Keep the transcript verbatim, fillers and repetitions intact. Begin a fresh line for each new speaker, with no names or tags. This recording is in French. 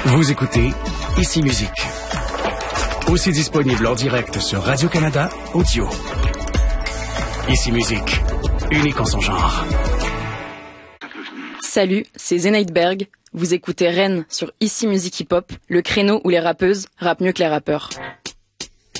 Vous écoutez Ici Musique. Aussi disponible en direct sur Radio-Canada Audio. Ici Musique, unique en son genre.
Salut, c'est Zenaïd Berg. Vous écoutez Rennes sur Ici Musique Hip Hop, le créneau où les rappeuses rappent mieux que les rappeurs.